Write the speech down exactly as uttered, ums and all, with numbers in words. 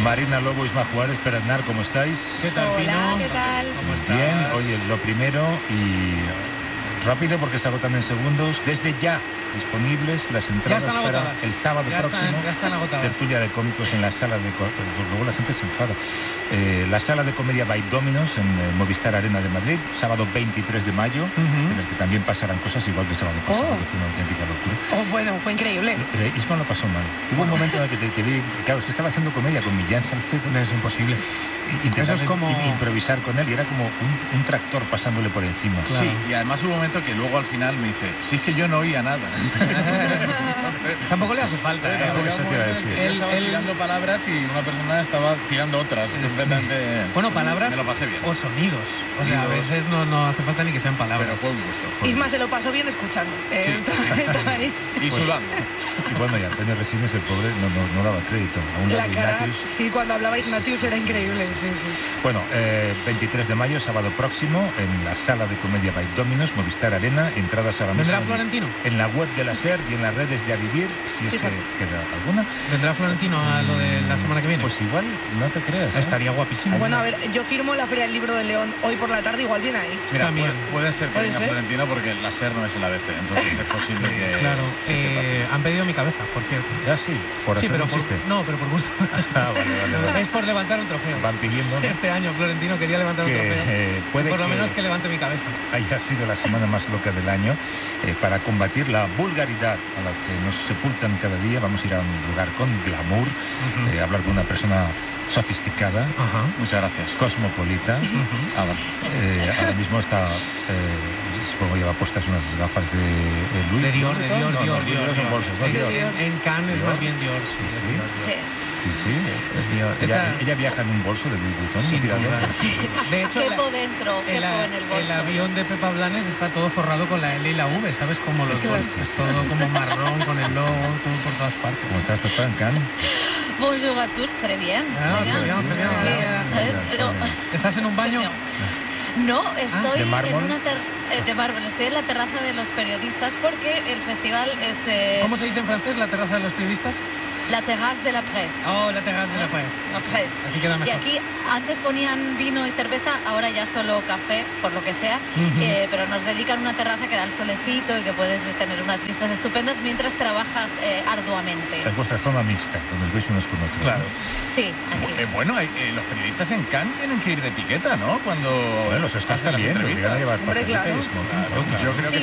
Marina Lobo, Isma Juárez, Pereznar, ¿cómo estáis? ¿Qué tal, Hola, Pino? ¿qué tal? ¿Cómo estás? Bien, oye, lo primero y rápido porque se agotan en segundos. Desde ya disponibles las entradas están para agotadas. el sábado Ya próximo. están, ya están agotadas. Tertulia de cómicos en la sala de... co- Luego la gente se enfada. Eh, la sala de comedia by Dominos en eh, Movistar Arena de Madrid, sábado veintitrés de mayo, Ujú. en el que también pasarán cosas igual que el sábado pasado, Oh. que fue una auténtica locura. Oh, bueno, fue increíble. Eh, Isma lo pasó mal. Hubo un momento en el que te, te vi... Claro, es que estaba haciendo comedia con Millán Salcedo. Es imposible. Intentando Eso es como- im- improvisar con él y era como un, un tractor pasándole por encima. Claro. Sí, y además hubo un momento que luego al final me dice, si es que yo no oía nada. Tampoco le hace falta. ¿eh? Tampoco eso te iba a decir. Él estaba Él- tirando palabras y una persona estaba tirando otras. completamente... Bueno, palabras Me lo pasé bien. o sonidos. O sea, a Sonidos. veces no, no hace falta ni que sean palabras. Pero fue un gusto. fue un Isma se lo pasó bien escuchando. Eh, Sí. estaba- estaba ahí. gusto. Y sudando. Y bueno, y Antonio Resines, el pobre, no, no, no daba crédito. A un La lado cara, Ignatius. sí, cuando hablaba Ignatius era increíble. Sí, sí. Bueno, eh, veintitrés de mayo, sábado próximo, en la sala de comedia by Dominos, Movistar Arena, entradas ahora mismo ¿Vendrá en- Florentino? en la web de la SER y en las redes de A Vivir, si es que Fíjate. queda alguna. ¿Vendrá Florentino a lo de la semana que viene? Pues igual, no te creas. ¿eh? Estaría guapísimo. Bueno, a ver, yo firmo la Feria del Libro de León hoy por la tarde, igual viene ahí. Mira, También. puede, puede ser que ¿Puede venga ser? Florentino porque la SER no es el A B C, entonces es posible que... Claro. que se Eh, pase. han pedido mi cabeza, por cierto. Ya sí, por Sí, hacer pero un por, chiste. no, pero por gusto. Ah, vale, vale, vale. Es por levantar un trofeo. Van pidiendo, ¿no? Este año Florentino quería levantar que un trofeo. eh, puede por lo que menos que levante mi cabeza. haya sido la semana más loca del año. Eh, para combatir la vulgaridad a la que nos sepultan cada día, vamos a ir a un lugar con glamour, Ujú. eh, hablar con una persona sofisticada, Ajá. Muchas gracias. cosmopolita. Ujú. Ah, vale. Eh, ahora mismo está, eh, supongo lleva puestas unas gafas de eh, Louis De Dior, de Vuitton. Dior, No, Dior, no, Dior, son Dior. bolsos, ¿no? En- Dior. En, en Cannes es Dior. más bien Dior, sí. es Sí. Dior, Dior. Sí. Sí, sí. Es Dior. Ella, Esta- ella viaja en un bolso de Louis Vuitton. Sin tira duda. de- De hecho, la- Quepo dentro, el, quepo en el bolso. el avión de Pepa Blanes está todo forrado con la L y la V, ¿sabes? Como los Claro. bolsos. Es todo como marrón, con el logo, todo por todas partes. ¿Cómo estás, Pepa, en Cannes? Bonjour a tous, très bien. Ah, très bien. très bien, très bien. Très bien. Claro, Eh, claro. ¿Estás en un baño? Très bien. No, estoy ¿De en mármol? una ter- eh, de mármol, estoy en la terraza de los periodistas porque el festival es eh, ¿Cómo se dice en francés la terraza de los periodistas? la terrasse de la presse. Oh, la terraza de la Paz. La presse. Así queda Y mejor. aquí antes ponían vino y cerveza, ahora ya solo café, por lo que sea, Ujú. eh, pero nos dedican una terraza que da el solecito y que puedes tener unas vistas estupendas mientras trabajas eh, arduamente. Es vuestra zona mixta, donde os veis unos con otros. Claro. Sí, aquí. Eh, bueno, hay- eh, los periodistas en Cannes tienen que ir de etiqueta, ¿no? Cuando Bueno, los Oscars hacen las también, lo entrevistas. obligan a llevar Hombre, papeleta claro. y smoking. Claro, claro. yo creo Sí,